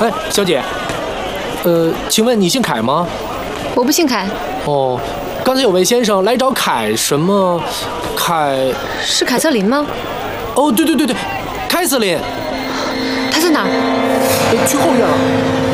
哎，小姐，请问你姓凯吗？ 我不姓凯。 哦，刚才有位先生来找凯什么？凯是凯瑟琳吗？ 哦，对，凯瑟琳。 她在哪儿？ 去后院了。